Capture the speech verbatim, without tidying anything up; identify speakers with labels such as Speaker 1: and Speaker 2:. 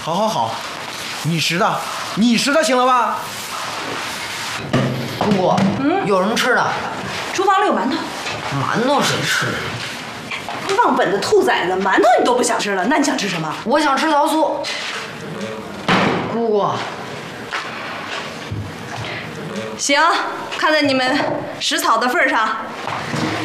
Speaker 1: 好好好，你食的，你食的行了吧？
Speaker 2: 姑姑，嗯，有什么吃的？
Speaker 3: 厨房里有馒头。
Speaker 2: 馒头谁吃？
Speaker 3: 忘本的兔崽子，馒头你都不想吃了，那你想吃什么？
Speaker 2: 我想吃桃酥。姑姑，
Speaker 3: 行，看在你们食草的份上，